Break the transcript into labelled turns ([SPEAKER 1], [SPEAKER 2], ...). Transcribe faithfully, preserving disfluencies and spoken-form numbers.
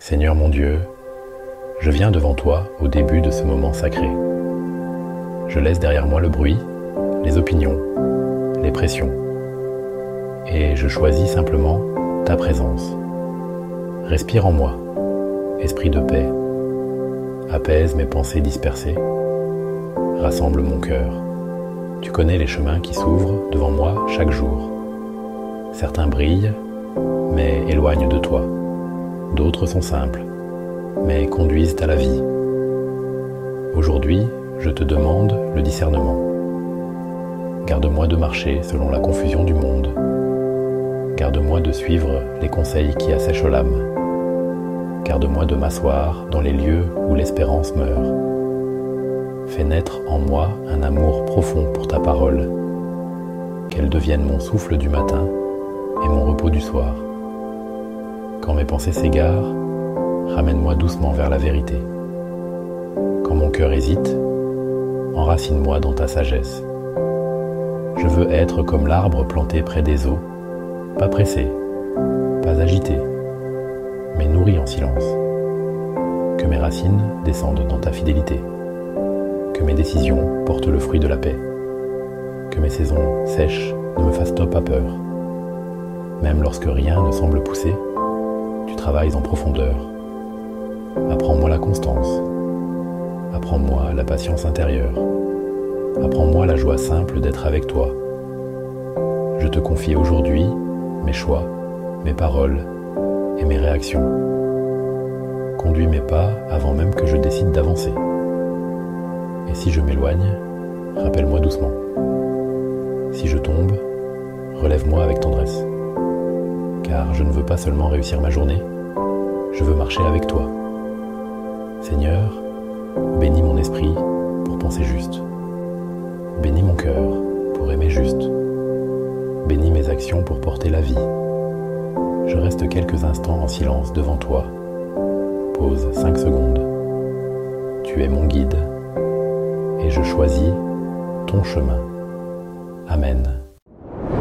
[SPEAKER 1] Seigneur mon Dieu, je viens devant toi au début de ce moment sacré. Je laisse derrière moi le bruit, les opinions, les pressions. Et je choisis simplement ta présence. Respire en moi, esprit de paix. Apaise mes pensées dispersées. Rassemble mon cœur. Tu connais les chemins qui s'ouvrent devant moi chaque jour. Certains brillent, mais éloignent de toi. D'autres sont simples, mais conduisent à la vie. Aujourd'hui, je te demande le discernement. Garde-moi de marcher selon la confusion du monde. Garde-moi de suivre les conseils qui assèchent l'âme. Garde-moi de m'asseoir dans les lieux où l'espérance meurt. Fais naître en moi un amour profond pour ta parole. Qu'elle devienne mon souffle du matin et mon repos du soir. Quand mes pensées s'égarent, ramène-moi doucement vers la vérité. Quand mon cœur hésite, enracine-moi dans ta sagesse. Je veux être comme l'arbre planté près des eaux, pas pressé, pas agité, mais nourri en silence. Que mes racines descendent dans ta fidélité. Que mes décisions portent le fruit de la paix. Que mes saisons sèches ne me fassent top à peur. Même lorsque rien ne semble pousser, tu travailles en profondeur. Apprends-moi la constance. Apprends-moi la patience intérieure. Apprends-moi la joie simple d'être avec toi. Je te confie aujourd'hui mes choix, mes paroles et mes réactions. Conduis mes pas avant même que je décide d'avancer. Et si je m'éloigne, rappelle-moi doucement. Si je tombe, relève-moi avec tendresse. Car je ne veux pas seulement réussir ma journée, je veux marcher avec toi. Seigneur, bénis mon esprit pour penser juste. Bénis mon cœur pour aimer juste. Bénis mes actions pour porter la vie. Je reste quelques instants en silence devant toi. Pause cinq secondes. Tu es mon guide et je choisis ton chemin. Amen.